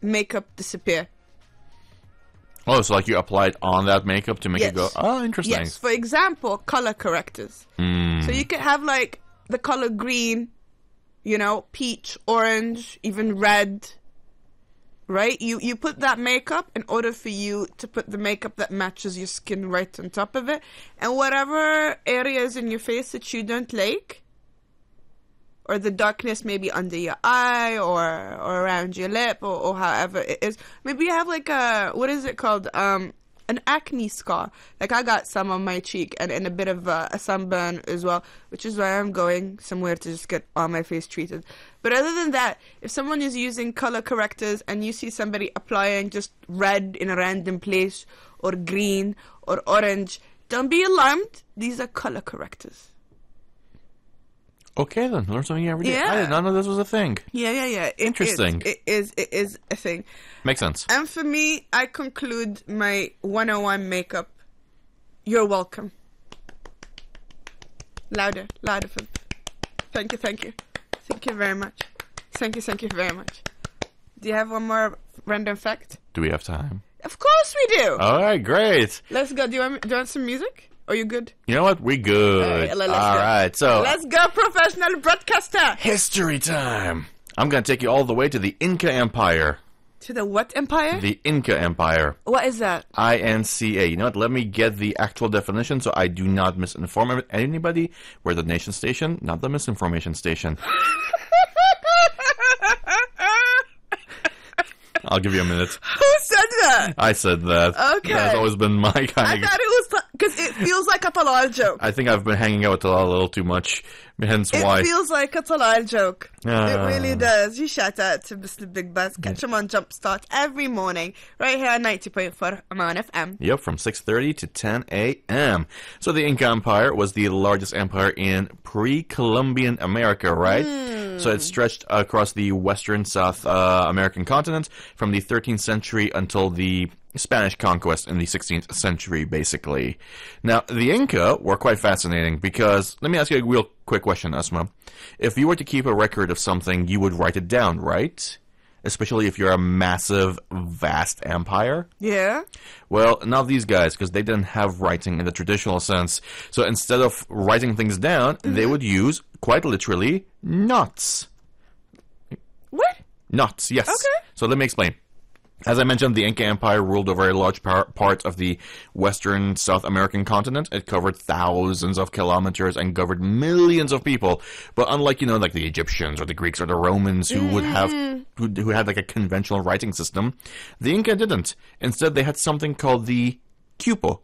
makeup disappear. Oh, so like you applied on that makeup to make it go, oh, interesting. Yes, for example, color correctors. So you could have like the color green, you know, peach, orange, even red, right? You put that makeup in order for you to put the makeup that matches your skin right on top of it. And whatever areas in your face that you don't like, or the darkness maybe under your eye or around your lip or however it is. Maybe you have like a, what is it called? An acne scar. Like I got some on my cheek and a bit of a sunburn as well, which is why I'm going somewhere to just get all my face treated. But other than that, if someone is using color correctors and you see somebody applying just red in a random place or green or orange, don't be alarmed. These are color correctors. Okay, then. Learn something every day. Yeah. I did not know this was a thing. Yeah. Interesting. It is a thing. Makes sense. And for me, I conclude my 101 makeup. You're welcome. Louder. Thank you. Thank you very much. Thank you very much. Do you have one more random fact? Do we have time? Of course we do. All right, great. Let's go. Do you want some music? Are you good? You know what? We good. All right, so let's go, professional broadcaster. History time. I'm going to take you all the way to the Inca Empire. To the what empire? The Inca Empire. What is that? INCA. You know what? Let me get the actual definition so I do not misinform anybody. We're the nation station, not the misinformation station. I'll give you a minute. Who said that? I said that. Okay. That's always been my kind I of... thought it was because it feels like a Talal joke. I think I've been hanging out with Talal a little too much, hence why. It feels like a Talal joke. It Ah. really does. You shout out to Mr. Big Buzz. Catch him on Jumpstart every morning, right here on 90.4 Aman FM. Yep, from 6:30 to 10 a.m. So the Inca Empire was the largest empire in pre-Columbian America, right? So it stretched across the western South American continent from the 13th century until the Spanish conquest in the 16th century, basically. Now, the Inca were quite fascinating because, let me ask you a real quick question, Asma. If you were to keep a record of something, you would write it down, right? Especially if you're a massive, vast empire. Yeah. Well, not these guys, because they didn't have writing in the traditional sense. So instead of writing things down, they would use, quite literally, knots. What? Knots, yes. Okay. So let me explain. As I mentioned, the Inca Empire ruled over a large part of the western South American continent. It covered thousands of kilometers and governed millions of people. But unlike, like the Egyptians or the Greeks or the Romans who would have who had like a conventional writing system, the Inca didn't. Instead, they had something called the cupo.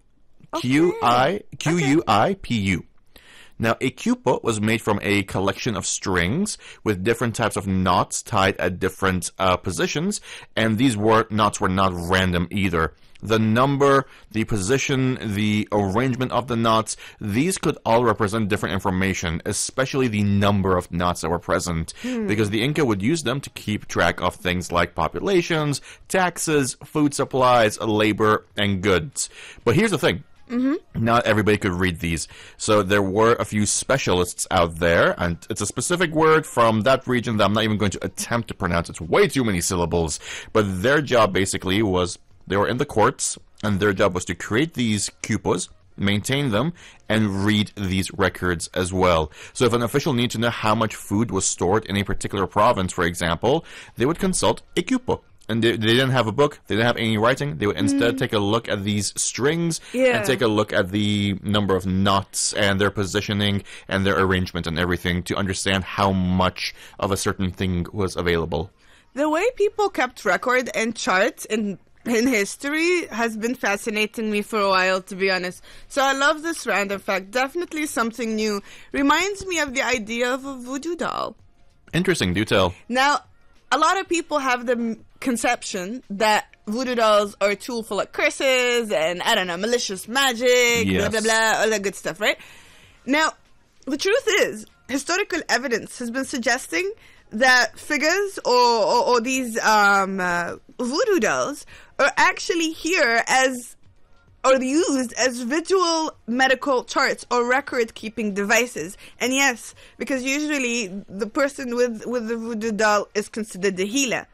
Q-U-I-P-U. Now, a cupo was made from a collection of strings with different types of knots tied at different positions, and these knots were not random either. The number, the position, the arrangement of the knots, these could all represent different information, especially the number of knots that were present, because the Inca would use them to keep track of things like populations, taxes, food supplies, labor, and goods. But here's the thing. Not everybody could read these. So there were a few specialists out there, and it's a specific word from that region that I'm not even going to attempt to pronounce. It's way too many syllables. But their job basically was, they were in the courts, and their job was to create these cupos, maintain them, and read these records as well. So if an official needed to know how much food was stored in a particular province, for example, they would consult a cupo. And they didn't have a book. They didn't have any writing. They would instead take a look at these strings and take a look at the number of knots and their positioning and their arrangement and everything to understand how much of a certain thing was available. The way people kept record and charts in history has been fascinating me for a while, to be honest. So I love this random fact. Definitely something new. Reminds me of the idea of a voodoo doll. Interesting. Do tell. Now, a lot of people have the conception that voodoo dolls are a tool for like curses and, I don't know, malicious magic, blah, blah, blah, all that good stuff, right? Now, the truth is, historical evidence has been suggesting that figures or these voodoo dolls are actually here as, or used as visual medical charts or record-keeping devices. And yes, because usually the person with the voodoo doll is considered the healer.